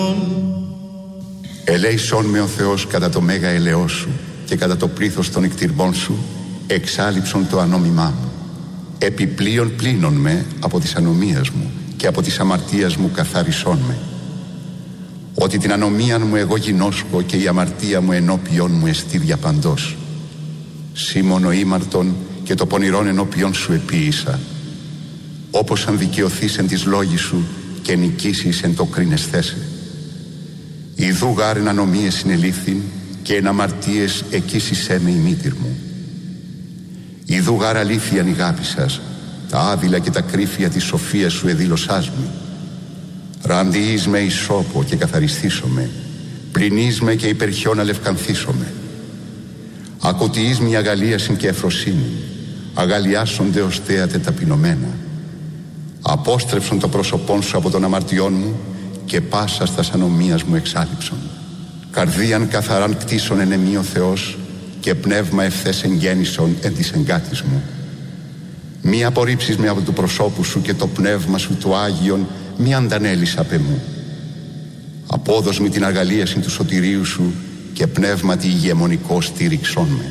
Ελέησόν με ο Θεός κατά το μέγα ελαιός σου και κατά το πλήθος των εκτιρμών σου εξάλειψον το ανόμημά μου. Επιπλέον πλύνον με από τις ανομίας μου και από τις αμαρτίας μου καθάρισόν με. Ότι την ανομίαν μου εγώ γινώσκω και η αμαρτία μου ενώπιον μου εστίρια παντός. Σήμωνο ήμαρτον και το πονηρόν ενώπιον σου επίησα. Όπως αν δικαιωθείς εν της λόγης σου και νικήσεις εν το κρίνεσθέσαι. Ιδού γάρ εν ανομίες συνελήφθην και εν αμαρτίες εκείσισέ με η μήτηρ μου. Ιδού γάρ αλήθειαν η γάπη σας, τα άδειλα και τα κρύφια της σοφίας σου εδήλωσάς μου. Ραντιείς με εις σώπο και καθαριστήσομαι, πλυνείς με και υπερχιόν αλευκανθήσομαι. Ακοτιείς μια αγαλίασιν και εφροσύνη, αγαλιάσονται ως θέατε ταπεινωμένα. Απόστρεψον το πρόσωπόν σου από των αμαρτιών μου και πάσα στας ανομίας μου εξάλειψον. Καρδίαν καθαράν κτίσον εν εμεί ο Θεός και πνεύμα ευθές εγγέννησον εν της εγκάτης μου. Μη απορρίψεις με από του προσώπου σου και το πνεύμα σου το Άγιον μη αντανέλεις απ' εμού. Απόδος με την αγαλίαση του σωτηρίου σου και πνεύματι ηγεμονικό στήριξόν με.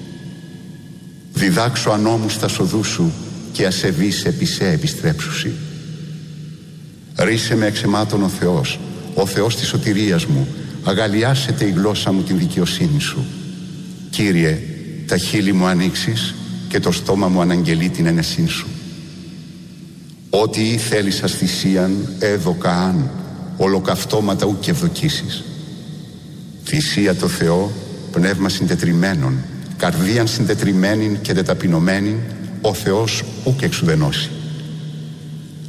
Διδάξω ανώμους στα σοδού σου και ασεβείς επί σε επιστρέψουσι. Ρίσε με εξαιμάτων ο Θεός της σωτηρίας μου, αγαλιάσετε η γλώσσα μου την δικαιοσύνη σου. Κύριε, τα χείλη μου ανοίξεις και το στόμα μου αναγγελεί την ενεσύν σου. Ό,τι ή θέλησας θυσίαν έδωκα αν, ολοκαυτώματα ου και ευδοκίσεις. Θυσία το Θεό, πνεύμα συντετριμένων, καρδίαν συντετριμένην και τεταπεινωμένην, ο Θεός ουκ εξουδενώσει.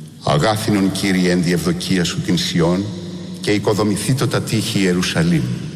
Αγάθινον Κύριε εν τη ευδοκία σου την Σιών και οικοδομηθεί το τα τείχη Ιερουσαλήμ.